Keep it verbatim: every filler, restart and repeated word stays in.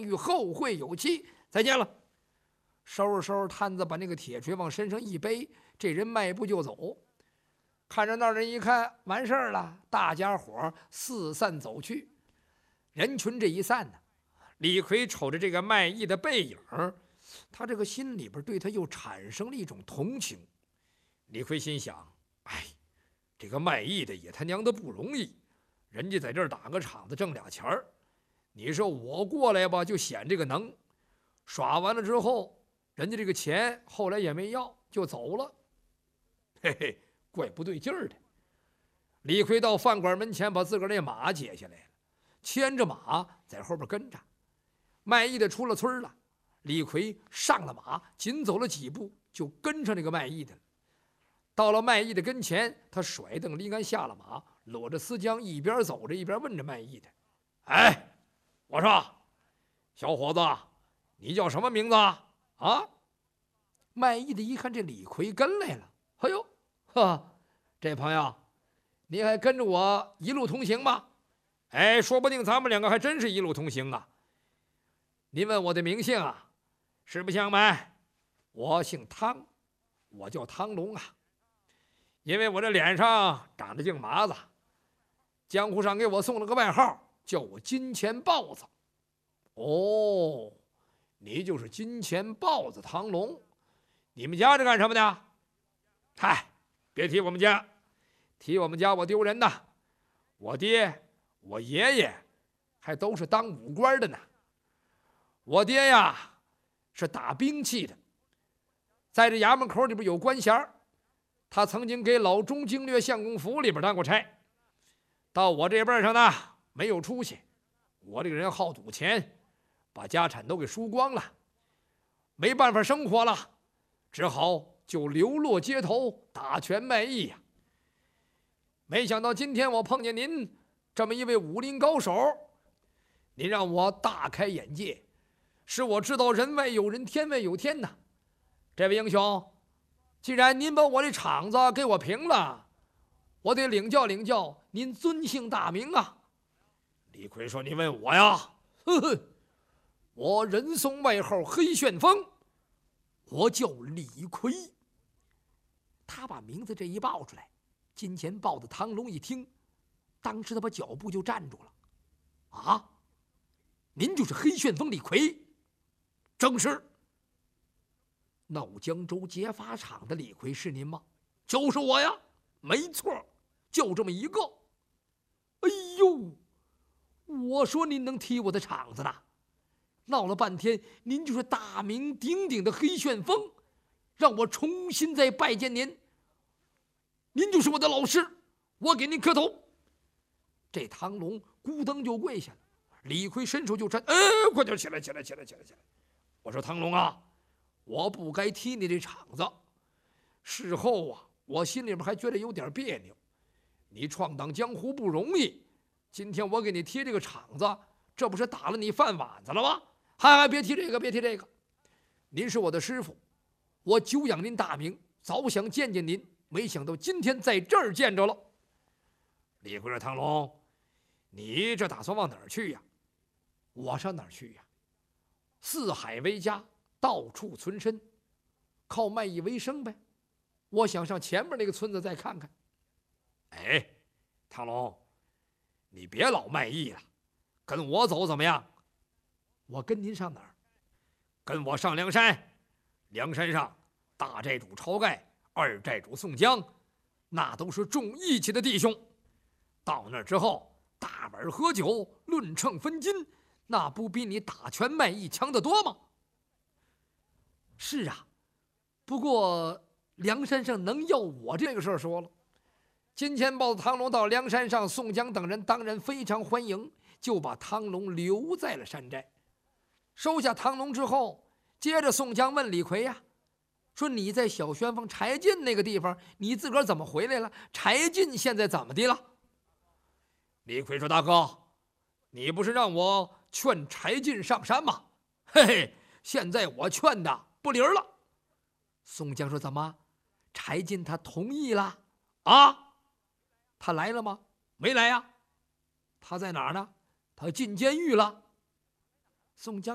遇，后会有期，再见了。收拾收拾摊子，把那个铁锤往身上一背，这人迈步就走。看着那人一看，完事儿了，大家伙四散走去。人群这一散呢，李逵瞅着这个卖艺的背影，他这个心里边对他又产生了一种同情。李逵心想：哎，这个卖艺的也他娘的不容易，人家在这儿打个场子挣俩钱儿，你说我过来吧，就显这个能，耍完了之后，人家这个钱后来也没要，就走了。嘿嘿，怪不对劲儿的。李逵到饭馆门前，把自个儿那马解下来了，牵着马在后边跟着。卖艺的出了村了，李逵上了马，紧走了几步，就跟上那个卖艺的了。到了卖艺的跟前，他甩蹬离鞍下了马，裸着丝缰，一边走着一边问着卖艺的：“哎，我说，小伙子，你叫什么名字啊？”啊，卖艺的一看这李逵跟来了，哎呦，呵，这朋友，你还跟着我一路同行吗？哎，说不定咱们两个还真是一路同行啊。您问我的名姓啊，实不相瞒，我姓汤，我叫汤龙啊。因为我这脸上长着净麻子，江湖上给我送了个外号，叫我金钱豹子。哦，你就是金钱豹子汤龙。你们家是干什么的？嗨，别提我们家，提我们家我丢人呐。我爹我爷爷还都是当武官的呢。我爹呀是打兵器的，在这衙门口里边有官衔，他曾经给老中经略相公府里边当过差。到我这辈上呢，没有出息，我这个人好赌钱，把家产都给输光了，没办法生活了，只好就流落街头，打拳卖艺呀。没想到今天我碰见您这么一位武林高手，您让我大开眼界，使我知道人外有人，天外有天呐。这位英雄，既然您把我这场子给我平了，我得领教领教您尊姓大名啊。李逵说：“你问我呀？呵呵，我人送外号黑旋风，我叫李逵。”他把名字这一报出来，金钱豹子汤龙一听，当时他把脚步就站住了。啊，您就是黑旋风李逵？正是。闹江州劫法场的李逵是您吗？就是我呀，没错，就这么一个。哎呦，我说您能踢我的场子呢，闹了半天您就是大名鼎鼎的黑旋风，让我重新再拜见您，您就是我的老师，我给您磕头。这汤龙咕噔就跪下了，李逵伸手就搀，哎，快点起来起来起来起来起来！我说汤龙啊，我不该踢你这场子，事后啊，我心里边还觉得有点别扭。你闯荡江湖不容易，今天我给你踢这个场子，这不是打了你饭碗子了吗？嗨嗨，别提这个，别提这个。您是我的师傅，我久仰您大名，早想见见您，没想到今天在这儿见着了。李逵说：“汤龙，你这打算往哪儿去呀？”我上哪儿去呀？四海为家，到处存身，靠卖艺为生呗。我想上前面那个村子再看看。哎，汤龙，你别老卖艺了，跟我走怎么样？我跟您上哪儿？跟我上梁山。梁山上大寨主晁盖，二寨主宋江，那都是重义气的弟兄。到那儿之后，大碗喝酒，论秤分金，那不比你打拳卖艺强得多吗？是啊，不过梁山上能要我这个事儿说了。金钱豹子汤龙到梁山上，宋江等人当然非常欢迎，就把汤龙留在了山寨。收下汤龙之后，接着宋江问李逵呀、啊，说你在小旋风柴进那个地方，你自个儿怎么回来了？柴进现在怎么的了？李逵说：“大哥，你不是让我劝柴进上山吗？嘿嘿，现在我劝的不灵了。”宋江说：“怎么？柴进他同意了？啊？他来了吗？没来呀。他在哪儿呢？他进监狱了。”宋江